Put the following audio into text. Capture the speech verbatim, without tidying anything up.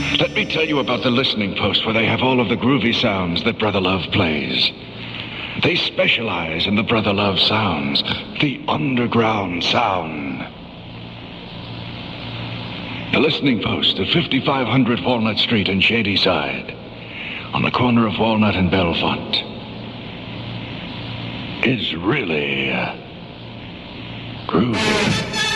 Let me tell you about the listening post where they have all of the groovy sounds that Brother Love plays. They specialize in the Brother Love sounds, the underground sound. The listening post at fifty-five hundred Walnut Street in Shadyside, on the corner of Walnut and Belfont, is really uh, groovy.